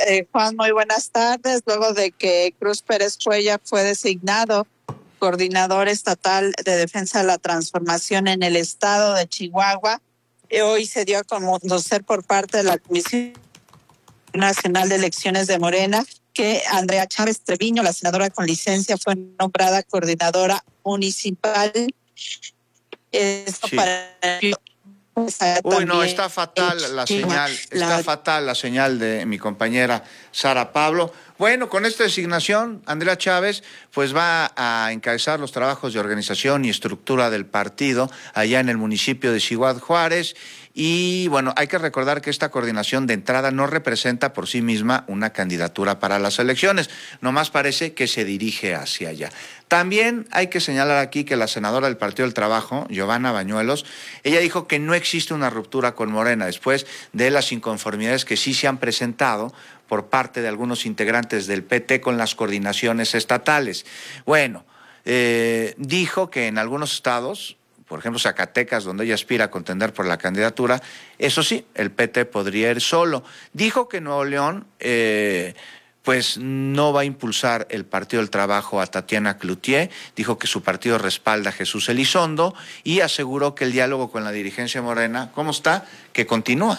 Juan, muy buenas tardes. Luego de que Cruz Pérez Cuellar fue designado coordinador estatal de defensa de la transformación en el estado de Chihuahua, hoy se dio a conocer por parte de la Comisión Nacional de Elecciones de Morena que Andrea Chávez Treviño, la senadora con licencia, fue nombrada coordinadora municipal. Esto sí. para... Uy, no, está fatal la señal, está fatal la señal de mi compañera Sara Pablo. Bueno, con esta designación, Andrea Chávez pues va a encabezar los trabajos de organización y estructura del partido allá en el municipio de Ciudad Juárez. Y bueno, hay que recordar que esta coordinación de entrada no representa por sí misma una candidatura para las elecciones, nomás parece que se dirige hacia allá. También hay que señalar aquí que la senadora del Partido del Trabajo, Giovanna Bañuelos, ella dijo que no existe una ruptura con Morena después de las inconformidades que sí se han presentado por parte de algunos integrantes del PT con las coordinaciones estatales. Bueno, dijo que en algunos estados, por ejemplo Zacatecas, donde ella aspira a contender por la candidatura, eso sí, el PT podría ir solo. Dijo que Nuevo León pues no va a impulsar el Partido del Trabajo a Tatiana Cloutier, dijo que su partido respalda a Jesús Elizondo y aseguró que el diálogo con la dirigencia morena, ¿cómo está?, que continúa.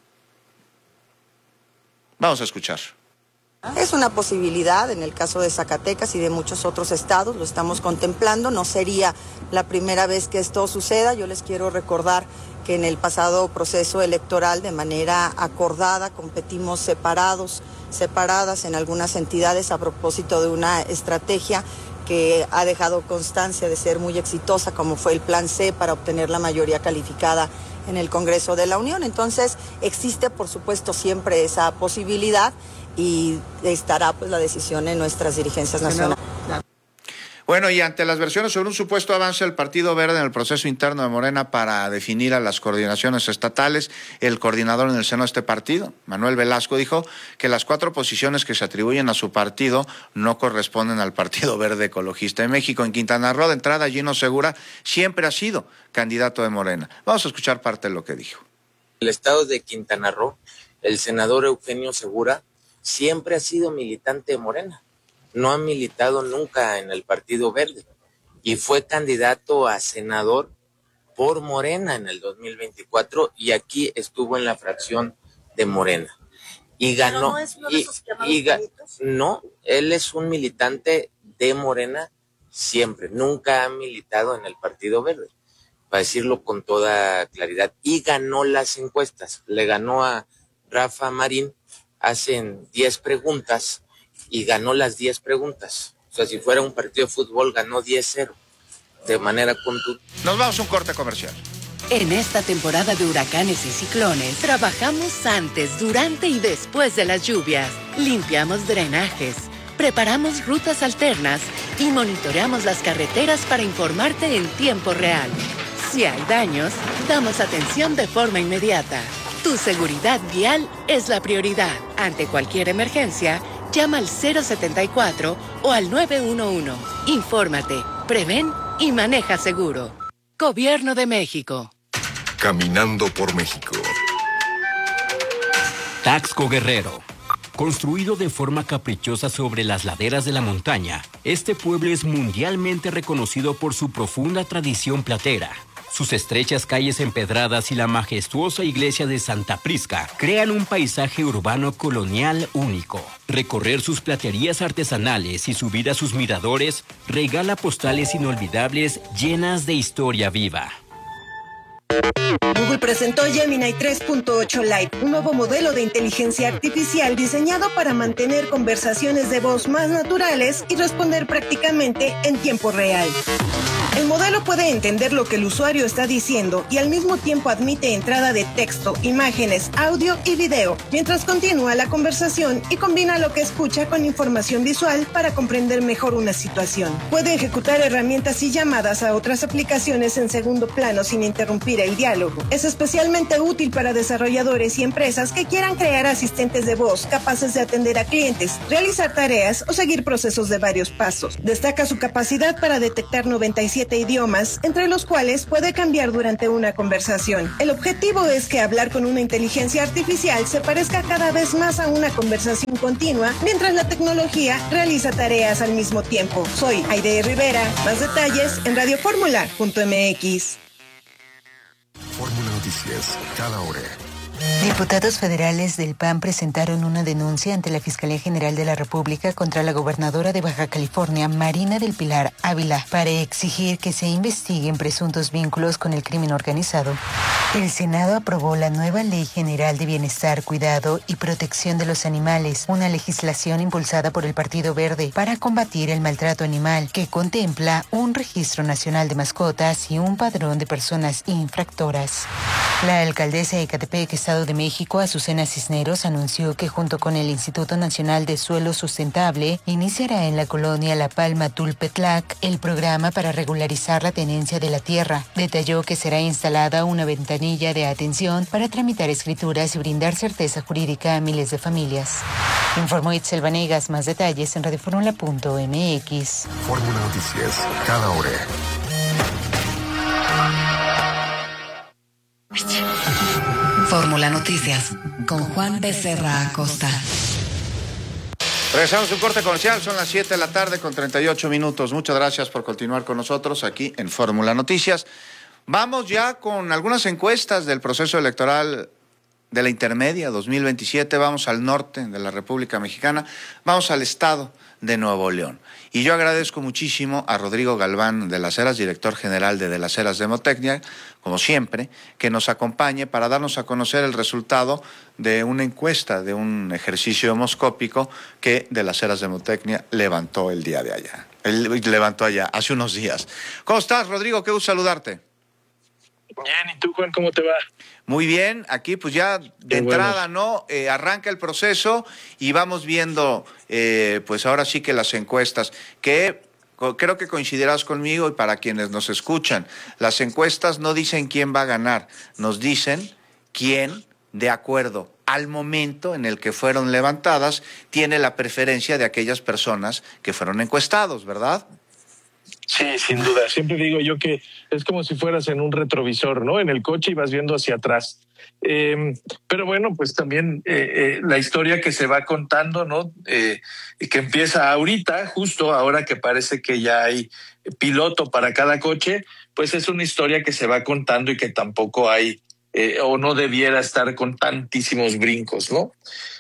Vamos a escuchar. Es una posibilidad en el caso de Zacatecas y de muchos otros estados, lo estamos contemplando, no sería la primera vez que esto suceda. Yo les quiero recordar que en el pasado proceso electoral de manera acordada competimos separadas en algunas entidades a propósito de una estrategia que ha dejado constancia de ser muy exitosa, como fue el Plan C para obtener la mayoría calificada en el Congreso de la Unión. Entonces existe por supuesto siempre esa posibilidad y estará pues la decisión en nuestras dirigencias nacionales. Bueno, y ante las versiones sobre un supuesto avance del Partido Verde en el proceso interno de Morena para definir a las coordinaciones estatales, el coordinador en el seno de este partido, Manuel Velasco, dijo que las 4 posiciones que se atribuyen a su partido no corresponden al Partido Verde Ecologista de México. En Quintana Roo, de entrada, Gino Segura siempre ha sido candidato de Morena. Vamos a escuchar parte de lo que dijo. El estado de Quintana Roo, el senador Eugenio Segura siempre ha sido militante de Morena. No ha militado nunca en el Partido Verde y fue candidato a senador por Morena en el 2024 y aquí estuvo en la fracción de Morena y ganó. ¿No es uno de esos llamados no, él es un militante de Morena siempre, nunca ha militado en el Partido Verde, para decirlo con toda claridad, y ganó las encuestas, le ganó a Rafa Marín, hacen 10 preguntas y ganó las 10 preguntas. O sea, si fuera un partido de fútbol, ganó 10-0 de manera contundente. Nos vamos a un corte comercial. En esta temporada de huracanes y ciclones, trabajamos antes, durante y después de las lluvias. Limpiamos drenajes, preparamos rutas alternas y monitoreamos las carreteras para informarte en tiempo real. Si hay daños, damos atención de forma inmediata. Tu seguridad vial es la prioridad. Ante cualquier emergencia, llama al 074 o al 911. Infórmate, prevén y maneja seguro. Gobierno de México. Caminando por México. Taxco Guerrero. Construido de forma caprichosa sobre las laderas de la montaña, este pueblo es mundialmente reconocido por su profunda tradición platera. Sus estrechas calles empedradas y la majestuosa iglesia de Santa Prisca crean un paisaje urbano colonial único. Recorrer sus platerías artesanales y subir a sus miradores regala postales inolvidables llenas de historia viva. Google presentó Gemini 3.8 Lite, un nuevo modelo de inteligencia artificial diseñado para mantener conversaciones de voz más naturales y responder prácticamente en tiempo real. El modelo puede entender lo que el usuario está diciendo y al mismo tiempo admite entrada de texto, imágenes, audio y video, mientras continúa la conversación y combina lo que escucha con información visual para comprender mejor una situación. Puede ejecutar herramientas y llamadas a otras aplicaciones en segundo plano sin interrumpir permitir el diálogo. Es especialmente útil para desarrolladores y empresas que quieran crear asistentes de voz capaces de atender a clientes, realizar tareas o seguir procesos de varios pasos. Destaca su capacidad para detectar 97 idiomas, entre los cuales puede cambiar durante una conversación. El objetivo es que hablar con una inteligencia artificial se parezca cada vez más a una conversación continua, mientras la tecnología realiza tareas al mismo tiempo. Soy Aide Rivera. Más detalles en radioformula.mx. Fórmula Noticias, cada hora. Diputados federales del PAN presentaron una denuncia ante la Fiscalía General de la República contra la gobernadora de Baja California, Marina del Pilar Ávila, para exigir que se investiguen presuntos vínculos con el crimen organizado. El Senado aprobó la nueva Ley General de Bienestar, Cuidado y Protección de los Animales, una legislación impulsada por el Partido Verde para combatir el maltrato animal, que contempla un registro nacional de mascotas y un padrón de personas infractoras. La alcaldesa de Ecatepec, Estado de México, Azucena Cisneros, anunció que junto con el Instituto Nacional de Suelo Sustentable iniciará en la colonia La Palma Tulpetlac el programa para regularizar la tenencia de la tierra. Detalló que será instalada una ventanilla de atención para tramitar escrituras y brindar certeza jurídica a miles de familias. Informó Itzel Vanegas. Más detalles en radioformula.mx. Fórmula Noticias, cada hora. Fórmula Noticias con Juan Becerra Acosta. Regresamos a un corte comercial, son las 7 de la tarde con 38 minutos. Muchas gracias por continuar con nosotros aquí en Fórmula Noticias. Vamos ya con algunas encuestas del proceso electoral de la intermedia 2027. Vamos al norte de la República Mexicana, vamos al estado de Nuevo León. Y yo agradezco muchísimo a Rodrigo Galván de las Heras, director general de las Heras Demotecnia, como siempre, que nos acompañe para darnos a conocer el resultado de una encuesta, de un ejercicio demoscópico que de las Heras Demotecnia levantó el día de allá. Levantó allá, hace unos días. ¿Cómo estás, Rodrigo? Qué gusto saludarte. Bien, ¿y tú, Juan, cómo te va? Muy bien, aquí pues ya de entrada, ¿no? Arranca el proceso y vamos viendo, pues ahora sí que las encuestas, que creo que coincidirás conmigo y para quienes nos escuchan, las encuestas no dicen quién va a ganar, nos dicen quién, de acuerdo al momento en el que fueron levantadas, tiene la preferencia de aquellas personas que fueron encuestados, ¿verdad? Sí, sin duda. Siempre digo yo que es como si fueras en un retrovisor, ¿no? En el coche y vas viendo hacia atrás. Pero bueno, pues también la historia que se va contando, ¿no? Que empieza ahorita, justo ahora que parece que ya hay piloto para cada coche, pues es una historia que se va contando y que tampoco hay o no debiera estar con tantísimos brincos, ¿no?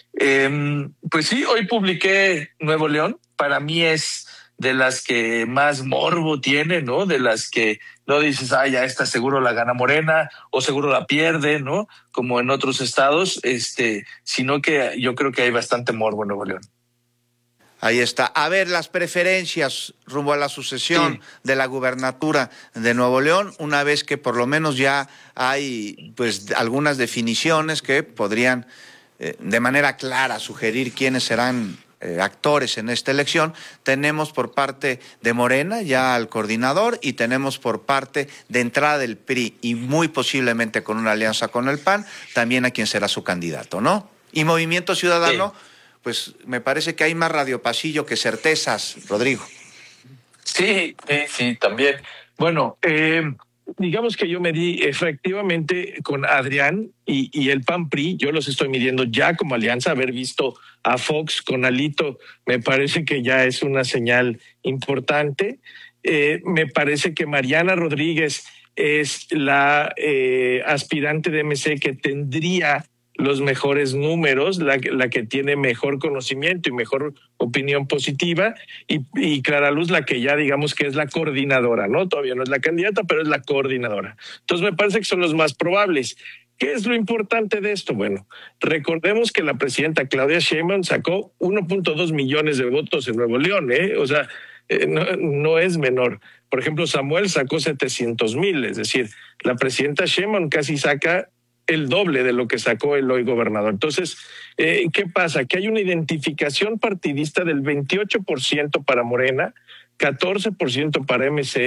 Pues sí, hoy publiqué Nuevo León. Para mí es de las que más morbo tiene, ¿no? De las que no dices, ya esta seguro la gana Morena o seguro la pierde, ¿no? Como en otros estados, sino que yo creo que hay bastante morbo en Nuevo León. Ahí está. A ver, las preferencias rumbo a la sucesión de la gubernatura de Nuevo León, una vez que por lo menos ya hay pues algunas definiciones que podrían de manera clara sugerir quiénes serán actores en esta elección. Tenemos por parte de Morena ya al coordinador y tenemos por parte de entrada del PRI y muy posiblemente con una alianza con el PAN también a quien será su candidato, ¿no? Y Movimiento Ciudadano, pues me parece que hay más radiopasillo que certezas, Rodrigo. Sí, también. Bueno, digamos que yo medí efectivamente con Adrián y el PAN-PRI, yo los estoy midiendo ya como alianza. Haber visto a Fox con Alito me parece que ya es una señal importante. Me parece que Mariana Rodríguez es la aspirante de MC que tendría los mejores números, la que tiene mejor conocimiento y mejor opinión positiva, y Clara Luz la que ya digamos que es la coordinadora, ¿no? Todavía no es la candidata, pero es la coordinadora. Entonces me parece que son los más probables. ¿Qué es lo importante de esto? Bueno, recordemos que la presidenta Claudia Sheinbaum sacó 1.2 millones de votos en Nuevo León, O sea, no es menor. Por ejemplo, Samuel sacó 700,000, es decir, la presidenta Sheinbaum casi saca el doble de lo que sacó el hoy gobernador. Entonces, ¿qué pasa? Que hay una identificación partidista del 28% para Morena, 14% para MC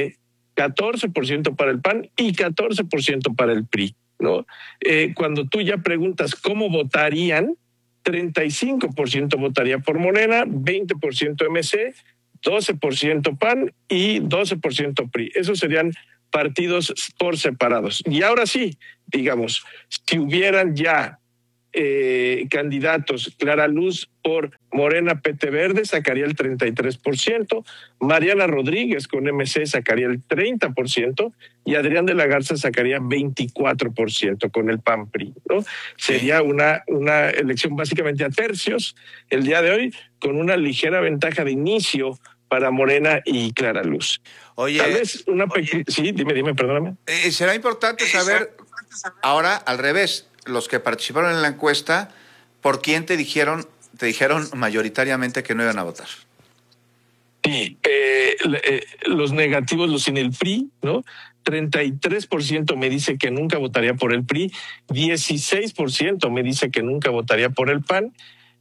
14% para el PAN y 14% para el PRI, ¿no? Cuando tú ya preguntas cómo votarían, 35% votaría por Morena, 20% MC, 12% PAN y 12% PRI. Esos serían partidos por separados. Y ahora sí, digamos, si hubieran ya candidatos, Clara Luz por Morena PT Verde sacaría el 33%, Mariana Rodríguez con MC sacaría el 30% y Adrián de la Garza sacaría 24% con el PAN-PRI, ¿no? Sería una elección básicamente a tercios el día de hoy, con una ligera ventaja de inicio para Morena y Clara Luz. Oye, tal vez sí, dime, perdóname. Será importante saber ahora al revés. Los que participaron en la encuesta, ¿por quién te dijeron mayoritariamente que no iban a votar? Sí, los negativos, los sin el PRI, ¿no? 33% me dice que nunca votaría por el PRI, 16% me dice que nunca votaría por el PAN,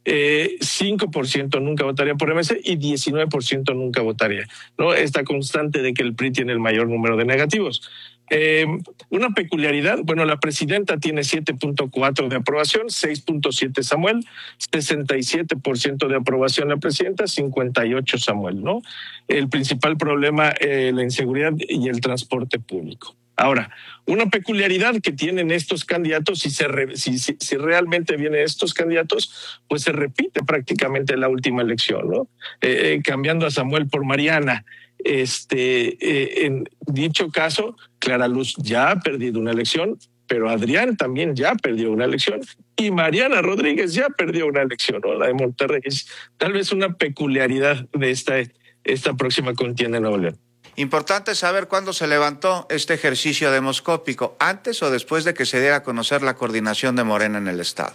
5% nunca votaría por MC y 19% nunca votaría, ¿no? Esta constante de que el PRI tiene el mayor número de negativos. Una peculiaridad, bueno, la presidenta tiene 7.4 de aprobación, 6.7 Samuel, 67% de aprobación la presidenta, 58 Samuel, ¿no? El principal problema, la inseguridad y el transporte público. Ahora, una peculiaridad que tienen estos candidatos, si realmente vienen estos candidatos, pues se repite prácticamente la última elección, ¿no? Cambiando a Samuel por Mariana. En dicho caso, Clara Luz ya ha perdido una elección, pero Adrián también ya perdió una elección y Mariana Rodríguez ya perdió una elección, ¿no? La de Monterrey. Es tal vez una peculiaridad de esta próxima contienda en Nuevo León. Importante saber cuándo se levantó este ejercicio demoscópico, antes o después de que se diera a conocer la coordinación de Morena en el Estado.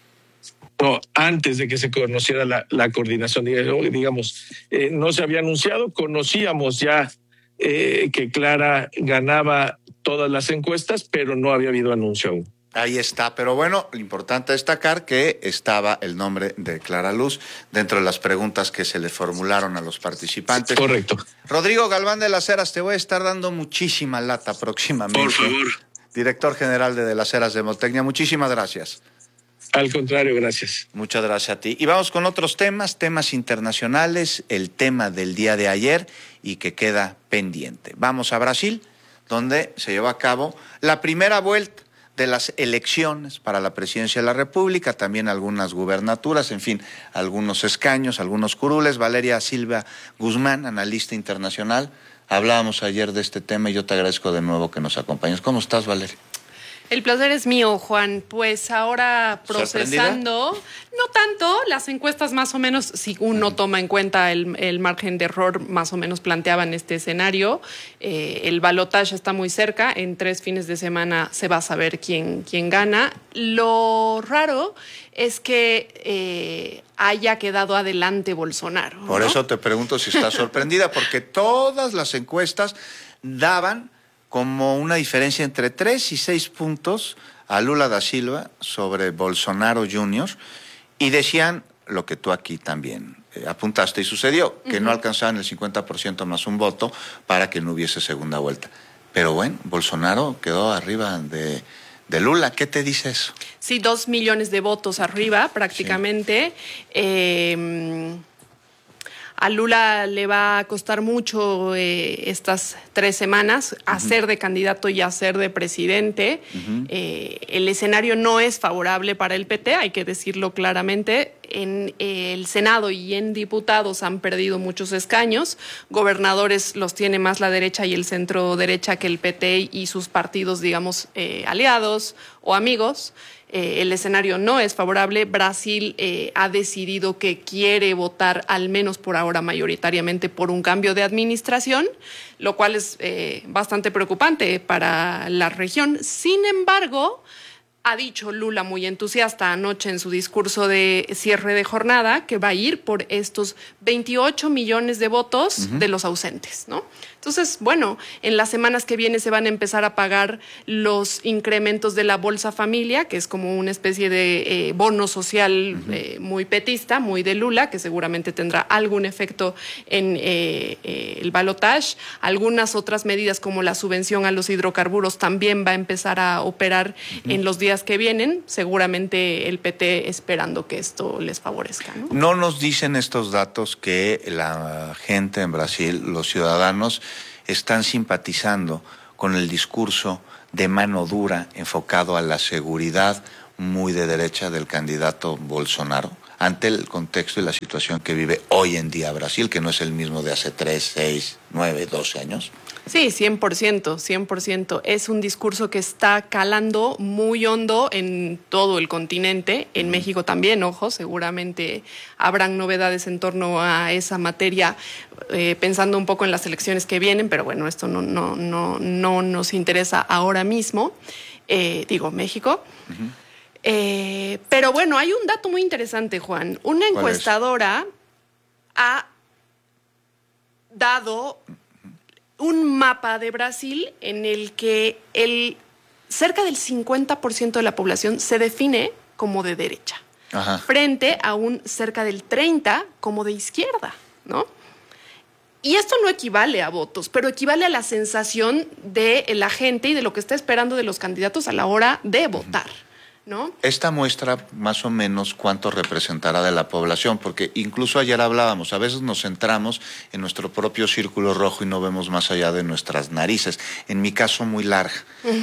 No, antes de que se conociera la coordinación, digamos, no se había anunciado, conocíamos ya que Clara ganaba todas las encuestas, pero no había habido anuncio aún. Ahí está, pero bueno, lo importante destacar que estaba el nombre de Clara Luz dentro de las preguntas que se le formularon a los participantes. Correcto. Rodrigo Galván de las Heras, te voy a estar dando muchísima lata próximamente. Por favor. Director general de las Heras de Demotecnia, muchísimas gracias. Al contrario, gracias. Muchas gracias a ti. Y vamos con otros temas internacionales, el tema del día de ayer y que queda pendiente. Vamos a Brasil, donde se llevó a cabo la primera vuelta de las elecciones para la presidencia de la República, también algunas gubernaturas, en fin, algunos escaños, algunos curules. Valeria Silva Guzmán, analista internacional, hablábamos ayer de este tema y yo te agradezco de nuevo que nos acompañes. ¿Cómo estás, Valeria? El placer es mío, Juan. Pues ahora procesando, no tanto, las encuestas más o menos, si uno toma en cuenta el margen de error, más o menos planteaban este escenario. El balotaje está muy cerca, en 3 fines de semana se va a saber quién gana. Lo raro es que haya quedado adelante Bolsonaro, ¿no? Por eso te pregunto si estás sorprendida, porque todas las encuestas daban como una diferencia entre 3 y 6 puntos a Lula da Silva sobre Bolsonaro Jr. y decían lo que tú aquí también apuntaste y sucedió, que no alcanzaban el 50% más un voto para que no hubiese segunda vuelta. Pero bueno, Bolsonaro quedó arriba de Lula. ¿Qué te dice eso? Sí, 2 millones de votos arriba prácticamente. Sí. A Lula le va a costar mucho estas 3 semanas hacer de candidato y hacer de presidente. El escenario no es favorable para el PT, hay que decirlo claramente. En el Senado y en diputados han perdido muchos escaños. Gobernadores los tiene más la derecha y el centro derecha que el PT y sus partidos, digamos, aliados o amigos. El escenario no es favorable. Brasil ha decidido que quiere votar, al menos por ahora, mayoritariamente por un cambio de administración, lo cual es bastante preocupante para la región. Sin embargo, ha dicho Lula, muy entusiasta anoche en su discurso de cierre de jornada, que va a ir por estos 28 millones de votos de los ausentes, ¿no? Entonces, bueno, en las semanas que vienen se van a empezar a pagar los incrementos de la Bolsa Familia, que es como una especie de bono social muy petista, muy de Lula, que seguramente tendrá algún efecto en el balotaje. Algunas otras medidas como la subvención a los hidrocarburos también va a empezar a operar en los días que vienen. Seguramente el PT esperando que esto les favorezca, ¿no? No nos dicen estos datos que la gente en Brasil, los ciudadanos, están simpatizando con el discurso de mano dura enfocado a la seguridad muy de derecha del candidato Bolsonaro, ante el contexto y la situación que vive hoy en día Brasil, que no es el mismo de hace 3, 6, 9, 12 años. Sí, 100%. Es un discurso que está calando muy hondo en todo el continente, en México también, ojo, seguramente habrán novedades en torno a esa materia, pensando un poco en las elecciones que vienen, pero bueno, esto no nos interesa ahora mismo, México. Pero bueno, hay un dato muy interesante, Juan. Una encuestadora ha dado un mapa de Brasil en el que cerca del 50% de la población se define como de derecha, frente a un cerca del 30% como de izquierda, ¿no? Y esto no equivale a votos, pero equivale a la sensación de la gente y de lo que está esperando de los candidatos a la hora de votar, ¿no? Esta muestra más o menos cuánto representará de la población, porque incluso ayer hablábamos, a veces nos centramos en nuestro propio círculo rojo y no vemos más allá de nuestras narices, en mi caso muy larga,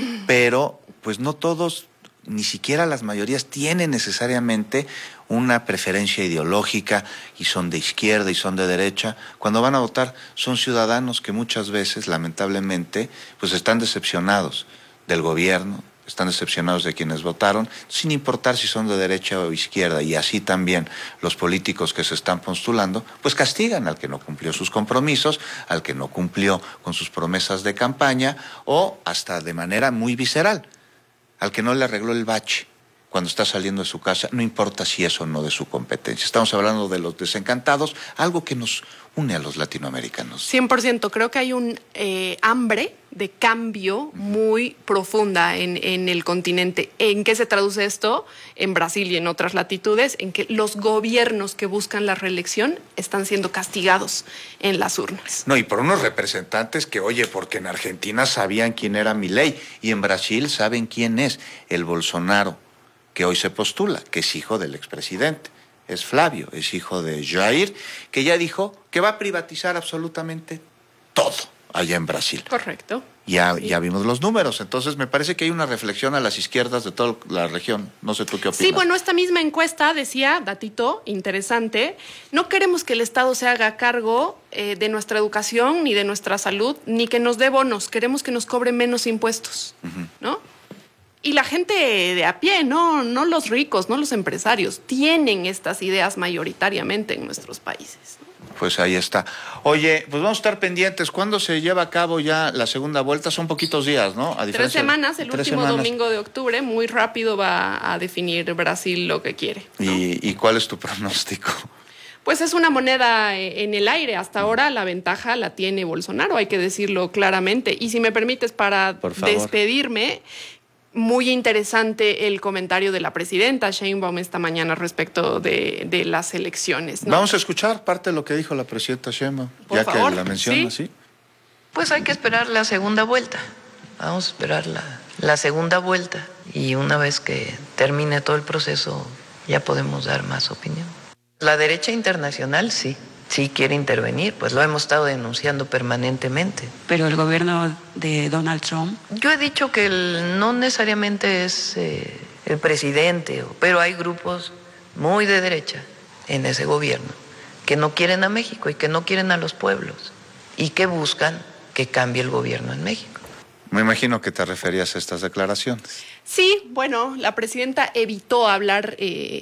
pero pues no todos, ni siquiera las mayorías tienen necesariamente una preferencia ideológica y son de izquierda y son de derecha. Cuando van a votar son ciudadanos que muchas veces, lamentablemente, pues están decepcionados del gobierno, están decepcionados de quienes votaron, sin importar si son de derecha o izquierda, y así también los políticos que se están postulando, pues castigan al que no cumplió sus compromisos, al que no cumplió con sus promesas de campaña, o hasta de manera muy visceral, al que no le arregló el bache cuando está saliendo de su casa, no importa si es o no de su competencia. Estamos hablando de los desencantados, algo que nos une a los latinoamericanos. 100%. Creo que hay un hambre de cambio muy profunda en el continente. ¿En qué se traduce esto? En Brasil y en otras latitudes, en que los gobiernos que buscan la reelección están siendo castigados en las urnas. No, y por unos representantes que, oye, porque en Argentina sabían quién era Milei y en Brasil saben quién es el Bolsonaro, que hoy se postula, que es hijo del expresidente. Es Flavio, es hijo de Jair, que ya dijo que va a privatizar absolutamente todo allá en Brasil. Correcto. Ya vimos los números, entonces me parece que hay una reflexión a las izquierdas de toda la región. No sé tú qué opinas. Sí, bueno, esta misma encuesta decía, datito interesante, no queremos que el Estado se haga cargo de nuestra educación, ni de nuestra salud, ni que nos dé bonos, queremos que nos cobre menos impuestos, ¿no? Y la gente de a pie, no los ricos, no los empresarios, tienen estas ideas mayoritariamente en nuestros países, ¿no? Pues ahí está. Oye, pues vamos a estar pendientes. ¿Cuándo se lleva a cabo ya la segunda vuelta? Son poquitos días, ¿no? 3 semanas, el último domingo de octubre. Muy rápido va a definir Brasil lo que quiere, ¿no? ¿Y cuál es tu pronóstico? Pues es una moneda en el aire. Hasta ahora la ventaja la tiene Bolsonaro, hay que decirlo claramente. Y si me permites, para despedirme, muy interesante el comentario de la presidenta Sheinbaum esta mañana respecto de las elecciones, ¿no? Vamos a escuchar parte de lo que dijo la presidenta Sheinbaum, ya que la menciona, ¿sí? Pues hay que esperar la segunda vuelta. Vamos a esperar la segunda vuelta y una vez que termine todo el proceso ya podemos dar más opinión. La derecha internacional sí quiere intervenir, pues lo hemos estado denunciando permanentemente. Pero el gobierno de Donald Trump... Yo he dicho que no necesariamente es el presidente, pero hay grupos muy de derecha en ese gobierno que no quieren a México y que no quieren a los pueblos y que buscan que cambie el gobierno en México. Me imagino que te referías a estas declaraciones. Sí, bueno, la presidenta evitó hablar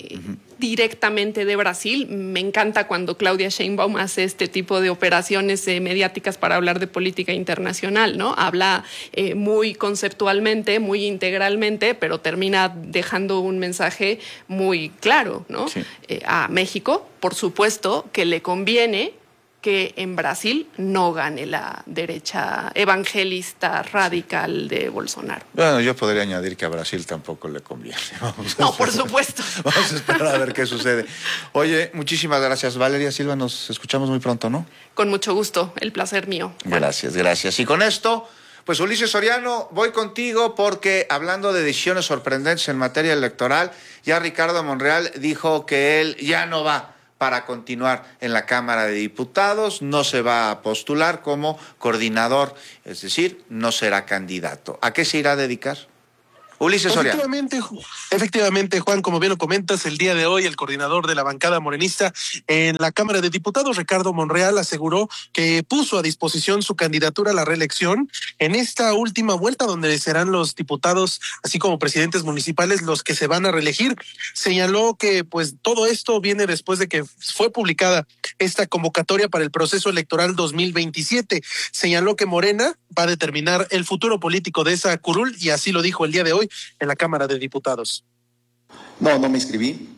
directamente de Brasil. Me encanta cuando Claudia Sheinbaum hace este tipo de operaciones mediáticas para hablar de política internacional, ¿no? Habla muy conceptualmente, muy integralmente, pero termina dejando un mensaje muy claro, ¿no? Sí. A México, por supuesto, que le conviene que en Brasil no gane la derecha evangelista radical de Bolsonaro. Bueno, yo podría añadir que a Brasil tampoco le conviene. No, por supuesto. Vamos a esperar a ver qué sucede. Oye, muchísimas gracias, Valeria Silva. Nos escuchamos muy pronto, ¿no? Con mucho gusto, el placer mío. Gracias, gracias. Y con esto, pues Ulises Soriano, voy contigo porque hablando de decisiones sorprendentes en materia electoral, ya Ricardo Monreal dijo que él ya no va para continuar en la Cámara de Diputados, no se va a postular como coordinador, es decir, no será candidato. ¿A qué se irá a dedicar? Ulises Soriano. Efectivamente, Juan, como bien lo comentas, el día de hoy el coordinador de la bancada morenista en la Cámara de Diputados, Ricardo Monreal, aseguró que puso a disposición su candidatura a la reelección en esta última vuelta donde serán los diputados, así como presidentes municipales, los que se van a reelegir. Señaló que pues todo esto viene después de que fue publicada esta convocatoria para el proceso electoral 2027. Señaló que Morena va a determinar el futuro político de esa curul y así lo dijo el día de hoy en la Cámara de Diputados. No me inscribí.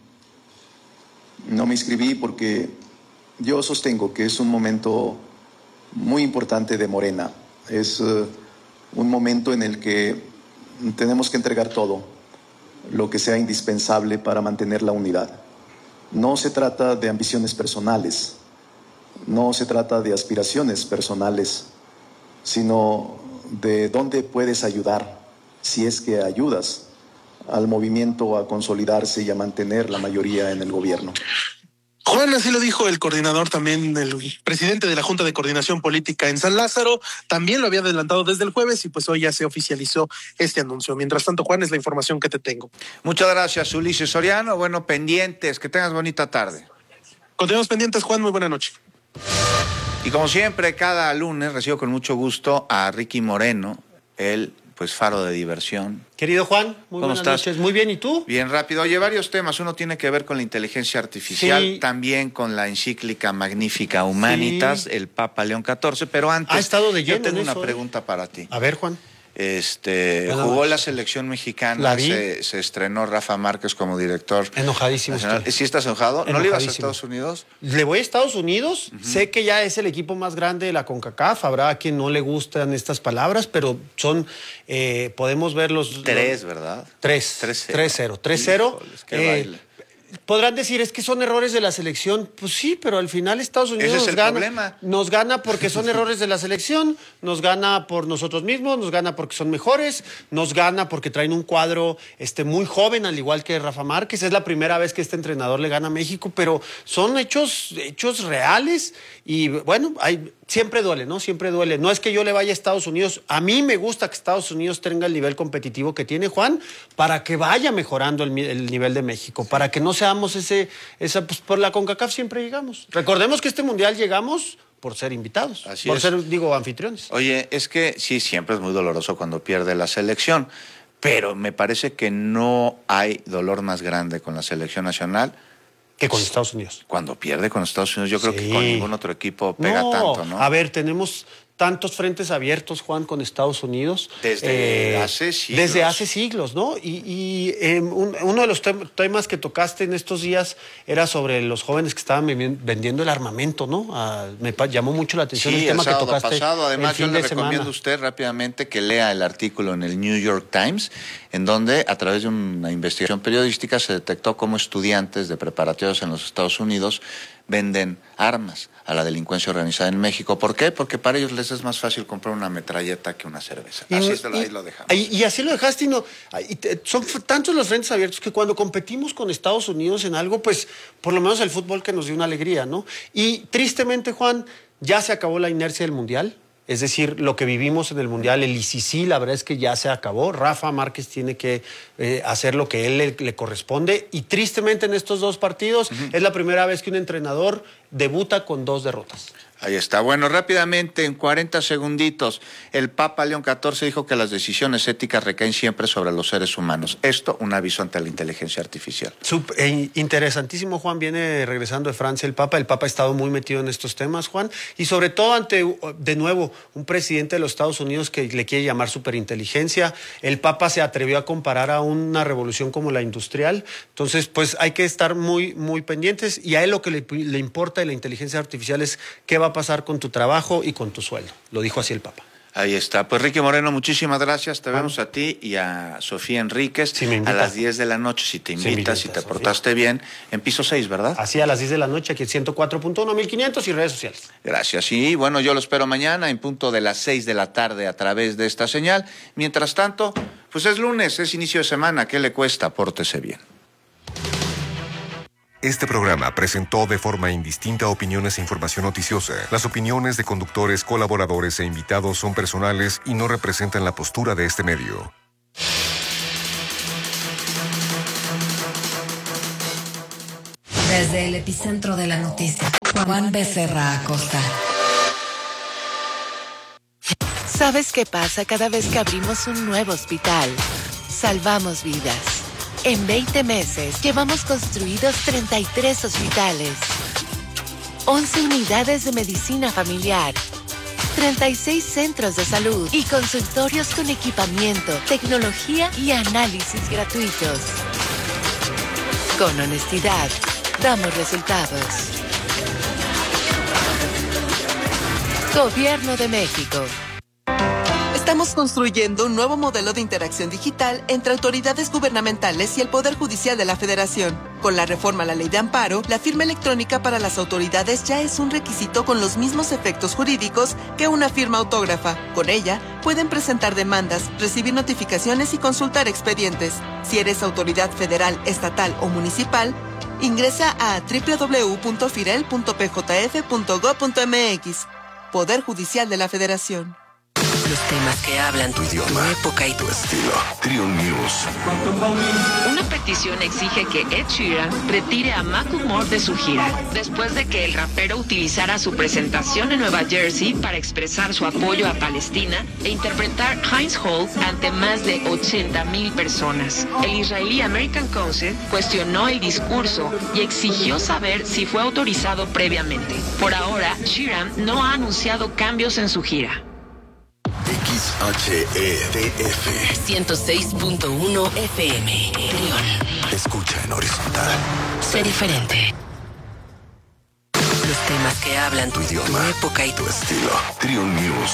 No me inscribí porque yo sostengo que es un momento muy importante de Morena. Es un momento en el que tenemos que entregar todo lo que sea indispensable para mantener la unidad. No se trata de ambiciones personales, no se trata de aspiraciones personales, sino de dónde puedes ayudar, si es que ayudas al movimiento a consolidarse y a mantener la mayoría en el gobierno. Juan, así lo dijo el coordinador también, el presidente de la Junta de Coordinación Política en San Lázaro, también lo había adelantado desde el jueves y pues hoy ya se oficializó este anuncio. Mientras tanto, Juan, es la información que te tengo. Muchas gracias, Ulises Soriano. Bueno, pendientes, que tengas bonita tarde. Continuamos pendientes, Juan, muy buena noche. Y como siempre, cada lunes recibo con mucho gusto a Ricky Moreno, el pues faro de diversión. Querido Juan, muy buenas noches. Muy bien, ¿y tú? Bien rápido. Oye, varios temas. Uno tiene que ver con la inteligencia artificial, sí, también con la encíclica Magnifica Humanitas, sí, el Papa León XIV, pero antes ha estado de lleno yo tengo en una eso, pregunta para ti. A ver, Juan. Jugó la selección mexicana, se estrenó Rafa Márquez como director. Enojadísimo. ¿Sí estás enojado? ¿No le ibas a Estados Unidos? Le voy a Estados Unidos, sé que ya es el equipo más grande de la CONCACAF, habrá a quien no le gustan estas palabras, pero son, podemos ver los... ¿verdad? 3-0. 3-0. Podrán decir, es que son errores de la selección. Pues sí, pero al final Estados Unidos nos gana porque son errores de la selección, nos gana por nosotros mismos, nos gana porque son mejores, nos gana porque traen un cuadro muy joven, al igual que Rafa Márquez. Es la primera vez que este entrenador le gana a México, pero son hechos reales y bueno, siempre duele, ¿no? Siempre duele. No es que yo le vaya a Estados Unidos. A mí me gusta que Estados Unidos tenga el nivel competitivo que tiene, Juan, para que vaya mejorando el nivel de México, para que no seamos pues por la CONCACAF siempre llegamos. Recordemos que este mundial llegamos por ser invitados, ser anfitriones. Oye, es que sí, siempre es muy doloroso cuando pierde la selección, pero me parece que no hay dolor más grande con la selección nacional que con Estados Unidos. Cuando pierde con Estados Unidos, yo creo que con ningún otro equipo pega tanto, ¿no? A ver, tenemos tantos frentes abiertos, Juan, con Estados Unidos. Desde hace siglos. Desde hace siglos, ¿no? Y uno de los temas que tocaste en estos días era sobre los jóvenes que estaban vendiendo el armamento, ¿no? Me llamó mucho la atención el tema que tocaste. Pasado. Además, yo le recomiendo a usted rápidamente que lea el artículo en el New York Times, en donde, a través de una investigación periodística, se detectó cómo estudiantes de preparatorios en los Estados Unidos venden armas a la delincuencia organizada en México. ¿Por qué? Porque para ellos les es más fácil comprar una metralleta que una cerveza. Ahí lo dejamos. Y así lo dejaste, son tantos los frentes abiertos que cuando competimos con Estados Unidos en algo, pues por lo menos el fútbol que nos dio una alegría, ¿no? Y tristemente, Juan, ya se acabó la inercia del Mundial. Es decir, lo que vivimos en el Mundial, el ICC, la verdad es que ya se acabó. Rafa Márquez tiene que hacer lo que él le corresponde. Y tristemente en estos dos partidos es la primera vez que un entrenador debuta con 2 derrotas. Ahí está. Bueno, rápidamente, en 40 segunditos, el Papa León XIV dijo que las decisiones éticas recaen siempre sobre los seres humanos. Esto, un aviso ante la inteligencia artificial. Interesantísimo, Juan. Viene regresando de Francia el Papa. El Papa ha estado muy metido en estos temas, Juan. Y sobre todo ante, de nuevo, un presidente de los Estados Unidos que le quiere llamar superinteligencia. El Papa se atrevió a comparar a una revolución como la industrial. Entonces, pues hay que estar muy, muy pendientes. Y a él lo que le importa de la inteligencia artificial es qué va a a pasar con tu trabajo y con tu sueldo. Lo dijo así el Papa. Ahí está. Pues Ricky Moreno, muchísimas gracias. Te vemos a ti y a Sofía Enríquez a las 10 de la noche. Si te invitas, si te portaste bien, en piso 6, ¿verdad? Así, a las 10 de la noche, aquí 104.1, 1500 y redes sociales. Gracias. Y bueno, yo lo espero mañana en punto de las 6 de la tarde a través de esta señal. Mientras tanto, pues es lunes, es inicio de semana. ¿Qué le cuesta? Pórtese bien. Este programa presentó de forma indistinta opiniones e información noticiosa. Las opiniones de conductores, colaboradores e invitados son personales y no representan la postura de este medio. Desde el epicentro de la noticia, Juan Becerra Acosta. ¿Sabes qué pasa cada vez que abrimos un nuevo hospital? Salvamos vidas. En 20 meses llevamos construidos 33 hospitales, 11 unidades de medicina familiar, 36 centros de salud y consultorios con equipamiento, tecnología y análisis gratuitos. Con honestidad, damos resultados. Gobierno de México. Estamos construyendo un nuevo modelo de interacción digital entre autoridades gubernamentales y el Poder Judicial de la Federación. Con la reforma a la Ley de Amparo, la firma electrónica para las autoridades ya es un requisito con los mismos efectos jurídicos que una firma autógrafa. Con ella, pueden presentar demandas, recibir notificaciones y consultar expedientes. Si eres autoridad federal, estatal o municipal, ingresa a www.firel.pjf.gov.mx. Poder Judicial de la Federación. Los temas que hablan tu idioma, tu época y tu estilo. Trion News. Una petición exige que Ed Sheeran retire a Macklemore de su gira, después de que el rapero utilizara su presentación en Nueva Jersey para expresar su apoyo a Palestina e interpretar Heinz Hall ante más de 80,000 personas. El israelí American Council cuestionó el discurso y exigió saber si fue autorizado previamente. Por ahora, Sheeran no ha anunciado cambios en su gira. XHEDF 106.1 FM. Escucha en horizontal. Sé diferente. Los temas que hablan tu idioma, tu época y tu estilo. Trion News.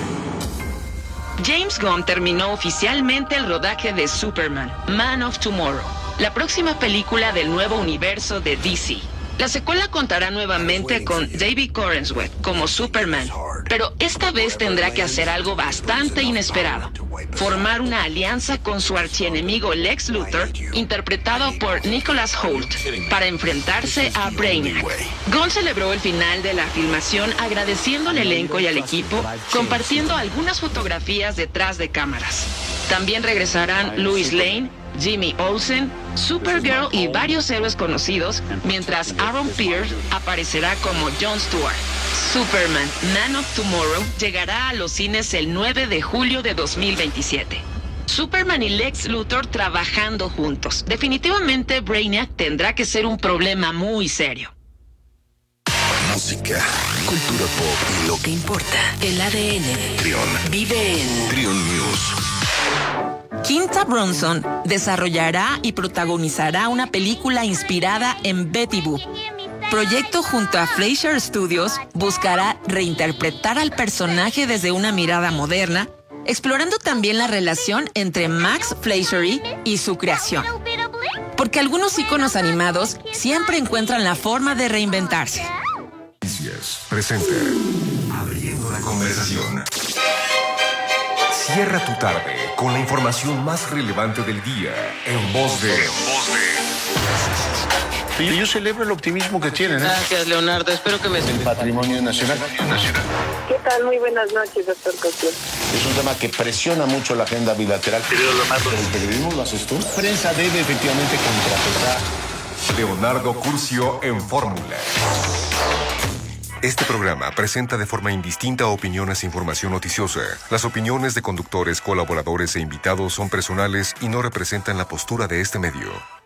James Gunn terminó oficialmente el rodaje de Superman, Man of Tomorrow, la próxima película del nuevo universo de DC. La secuela contará nuevamente con David Corenswet como Superman, pero esta vez tendrá que hacer algo bastante inesperado: formar una alianza con su archienemigo Lex Luthor, interpretado por Nicholas Hoult, para enfrentarse a Brainiac. Gunn celebró el final de la filmación agradeciendo al elenco y al equipo, compartiendo algunas fotografías detrás de cámaras. También regresarán Lois Lane, Jimmy Olsen, Supergirl y varios héroes conocidos, mientras Aaron Pierce aparecerá como Jon Stewart. Superman, Man of Tomorrow llegará a los cines el 9 de julio de 2027. Superman y Lex Luthor trabajando juntos. Definitivamente Brainiac tendrá que ser un problema muy serio. Música, cultura pop y lo que importa. El ADN. Trion. Vive en Trion News. Quinta Brunson desarrollará y protagonizará una película inspirada en Betty Boop. Proyecto junto a Fleischer Studios buscará reinterpretar al personaje desde una mirada moderna, explorando también la relación entre Max Fleischer y su creación. Porque algunos íconos animados siempre encuentran la forma de reinventarse. Presenta Abriendo la Conversación. Cierra tu tarde con la información más relevante del día en voz de... Yo celebro el optimismo que tienen. Gracias, Leonardo. Espero que me... El patrimonio nacional. ¿Qué tal? Muy buenas noches, doctor Cosío. Es un tema que presiona mucho la agenda bilateral. ¿El periodismo lo haces tú? La prensa debe efectivamente contrapesar. Leonardo Curcio en Fórmula. Este programa presenta de forma indistinta opiniones e información noticiosa. Las opiniones de conductores, colaboradores e invitados son personales y no representan la postura de este medio.